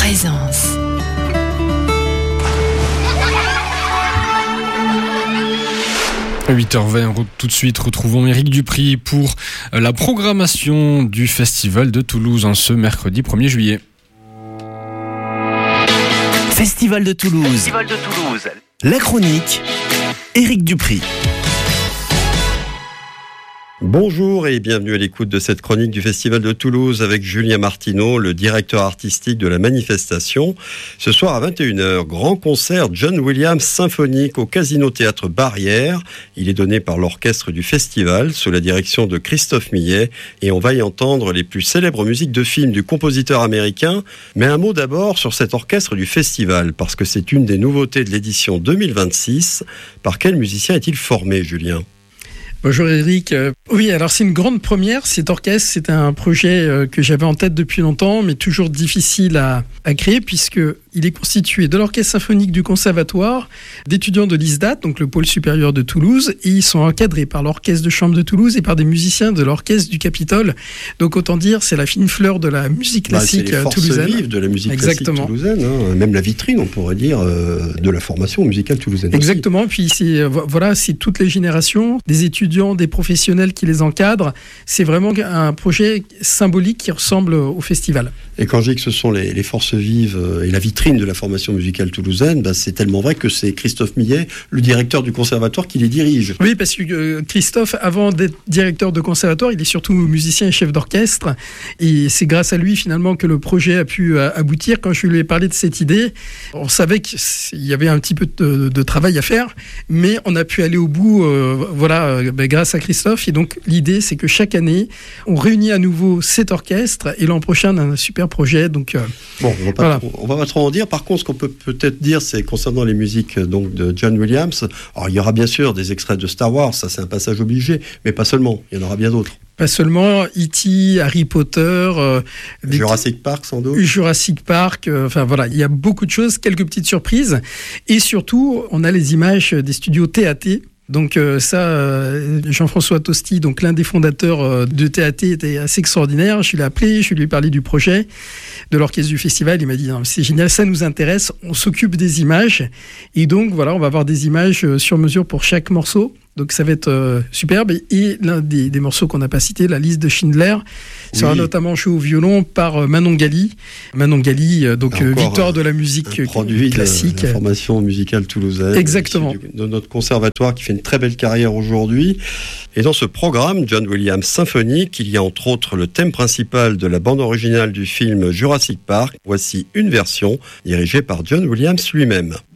Présence. À 8h20, tout de suite, retrouvons Éric Dupri pour la programmation du Festival de Toulouse en ce mercredi 1er juillet. Festival de Toulouse. La chronique, Éric Dupri. Bonjour et bienvenue à l'écoute de cette chronique du Festival de Toulouse avec Julien Martineau, le directeur artistique de la manifestation. Ce soir à 21h, grand concert John Williams symphonique au Casino Théâtre Barrière. Il est donné par l'orchestre du festival sous la direction de Christophe Millet et on va y entendre les plus célèbres musiques de films du compositeur américain. Mais un mot d'abord sur cet orchestre du festival parce que c'est une des nouveautés de l'édition 2026. Par quel musicien est-il formé, Julien ? Bonjour Eric. Oui, alors c'est une grande première. Cet orchestre, c'est un projet que j'avais en tête depuis longtemps, mais toujours difficile à créer puisque il est constitué de l'orchestre symphonique du conservatoire, d'étudiants de l'ISDAT, donc le pôle supérieur de Toulouse, et ils sont encadrés par l'orchestre de chambre de Toulouse et par des musiciens de l'orchestre du Capitole. Donc autant dire, c'est la fine fleur de la musique classique toulousaine. C'est les forces vives de la musique classique toulousaine, hein. Même la vitrine, on pourrait dire, de la formation musicale toulousaine. Exactement. Aussi. Puis c'est toutes les générations, des étudiants, des professionnels qui les encadrent. C'est vraiment un projet symbolique qui ressemble au festival. Et quand je dis que ce sont les forces vives et la vitrine de la formation musicale toulousaine, c'est tellement vrai que c'est Christophe Millet, le directeur du conservatoire, qui les dirige. Oui, parce que Christophe, avant d'être directeur de conservatoire, il est surtout musicien et chef d'orchestre. Et c'est grâce à lui, finalement, que le projet a pu aboutir. Quand je lui ai parlé de cette idée, on savait qu'il y avait un petit peu de travail à faire, mais on a pu aller au bout grâce à Christophe. Et donc, l'idée, c'est que chaque année, on réunit à nouveau cet orchestre et l'an prochain, on a un super projet. Donc, on va pas trop en dire. Par contre, ce qu'on peut peut-être dire, c'est concernant les musiques donc, de John Williams. Alors, il y aura bien sûr des extraits de Star Wars, ça c'est un passage obligé, mais pas seulement, il y en aura bien d'autres. Pas seulement E.T., Harry Potter, Jurassic Park sans doute. Jurassic Park, il y a beaucoup de choses, quelques petites surprises. Et surtout, on a les images des studios TAT. Donc Jean-François Tosti, donc l'un des fondateurs de TAT, était assez extraordinaire. Je l'ai appelé, je lui ai parlé du projet de l'orchestre du festival. Il m'a dit c'est génial, ça nous intéresse, on s'occupe des images. Et donc voilà, on va avoir des images sur mesure pour chaque morceau. Donc ça va être superbe. Et l'un des morceaux qu'on n'a pas cité, la liste de Schindler, sera notamment joué au violon par Manon Gali. Manon Gali, victoire de la musique classique. De la formation musicale toulousaine. Exactement. De notre conservatoire qui fait une très belle carrière aujourd'hui. Et dans ce programme, John Williams symphonique, il y a entre autres le thème principal de la bande originale du film Jurassic Park. Voici une version dirigée par John Williams lui-même.